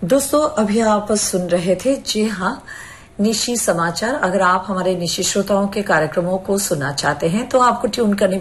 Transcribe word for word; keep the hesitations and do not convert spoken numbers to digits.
दोस्तों अभी आप सुन रहे थे, जी हाँ, निशी समाचार। अगर आप हमारे निशी श्रोताओं के कार्यक्रमों को सुनना चाहते हैं तो आपको ट्यून करनी